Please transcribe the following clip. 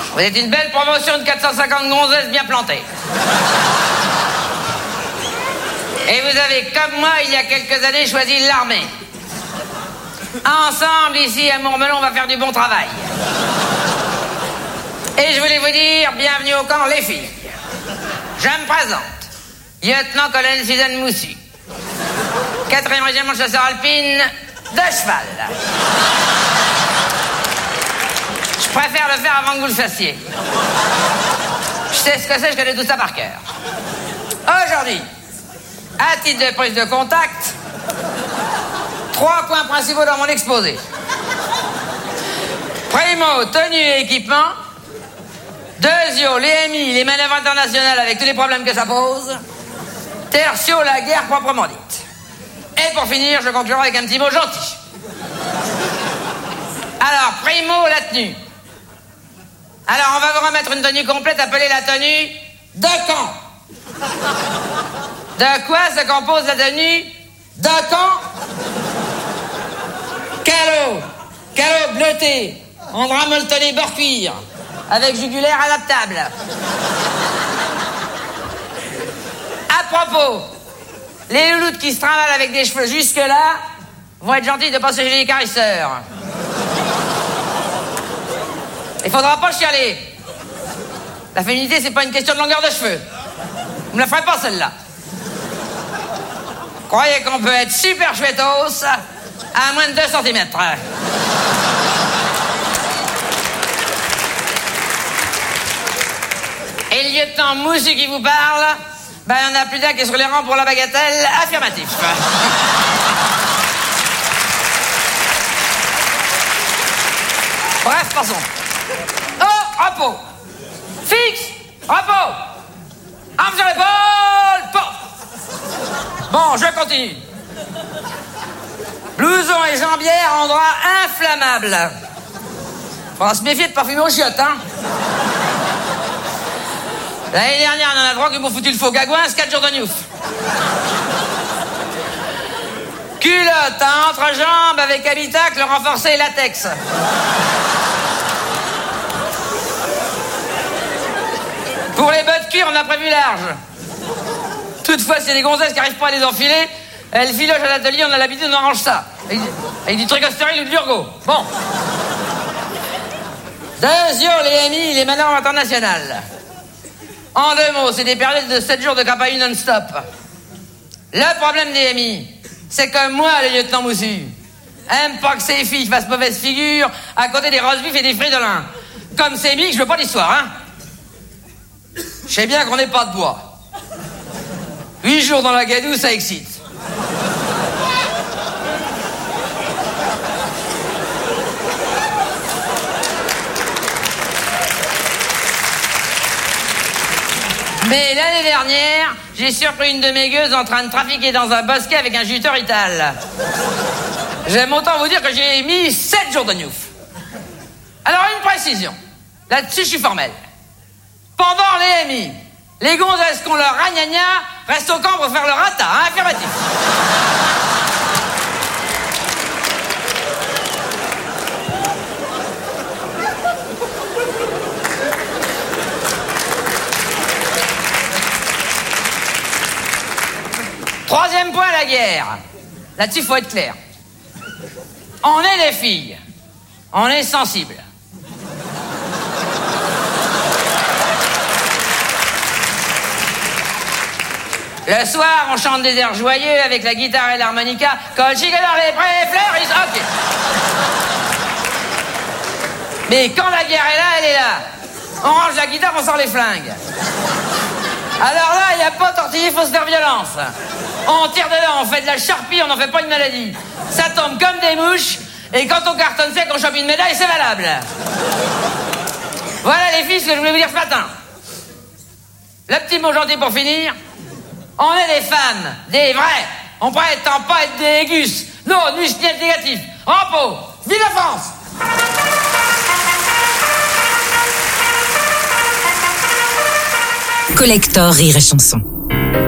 Vous êtes une belle promotion de 450 gonzesses bien plantées. Et vous avez, comme moi, il y a quelques années, choisi l'armée. Ensemble, ici, à Mourmelon, on va faire du bon travail. Et je voulais vous dire, bienvenue au camp, les filles. Je me présente. Lieutenant-colonel Suzanne Moussu. 4e régiment de chasseurs alpines de cheval. Je préfère le faire avant que vous le fassiez. Je sais ce que c'est, je connais tout ça par cœur. Aujourd'hui, à titre de prise de contact, 3 points principaux dans mon exposé. Primo, tenue et équipement. Deuxio, les MI, les manœuvres internationales avec tous les problèmes que ça pose. Tertio, la guerre proprement dite. Et pour finir, je conclurai avec un petit mot gentil. Alors, primo, la tenue. Alors, on va vous remettre une tenue complète appelée la tenue de camp. De quoi se compose la tenue de camp? Calot bleuté, en drap molletonné bord cuir, avec jugulaire adaptable. À propos, les louloutes qui se trimballent avec des cheveux jusque-là vont être gentils de passer chez les carisseurs. Il faudra pas chialer. La féminité, c'est pas une question de longueur de cheveux. Vous me la ferez pas, celle-là. Croyez qu'on peut être super chouettos à moins de 2 cm. Et le lieutenant Moussu qui vous parle, ben il y en a plus d'un qui est sur les rangs pour la bagatelle. Affirmatif. Bref, passons. Oh, repos. Fixe, repos. Arme sur l'épaule, paf. Bon, je continue. Blouson et jambière en drap inflammable. Faudra se méfier de parfumer aux chiottes, hein. L'année dernière, on en a droit qui m'ont foutu le faux gagouin, 4 jours de newf. Culotte à entrejambe avec habitacle renforcé latex. Pour les bottes cuir, on a prévu large. Toutefois, c'est les gonzesses qui n'arrivent pas à les enfiler. Elles filochent à l'atelier, on a l'habitude, on arrange ça. Avec du tricostérile ou de l'urgo. Bon. Deuxio, les MI, les manœuvres internationales. En 2 mots, c'est des périodes de 7 jours de campagne non-stop. Le problème des MI, c'est que moi, le lieutenant Moussu, aime pas que ces filles fassent mauvaise figure à côté des roast-beef et des fruits de lin. Comme c'est mis, je veux pas d'histoire, hein. Je sais bien qu'on n'est pas de bois. 8 jours dans la gadoue, ça excite. Mais l'année dernière, j'ai surpris une de mes gueuses en train de trafiquer dans un bosquet avec un juteur ital. J'aime autant vous dire que j'ai mis 7 jours de newf. Alors, une précision. Là-dessus, je suis formel. Pendant les MI, les gonzesses qu'on leur ragnagna restent au camp pour faire le rata, hein, affirmatif. Troisième point, la guerre. Là-dessus, il faut être clair. On est des filles. On est sensibles. Le soir, on chante des airs joyeux avec la guitare et l'harmonica. Colchique dans les prés, fleurs, ok. Mais quand la guerre est là, elle est là. On range la guitare, on sort les flingues. Alors là, il n'y a pas tortillé, il faut se faire violence. On tire dedans, on fait de la charpie, on n'en fait pas une maladie. Ça tombe comme des mouches, et quand on cartonne sec, on chope une médaille, c'est valable. Voilà les filles, ce que je voulais vous dire ce matin. Le petit mot gentil pour finir. On est des femmes, des vraies. On prétend pas être des gus. Non, nus négatif. Repos. Vive la France! Collector Rire et Chanson.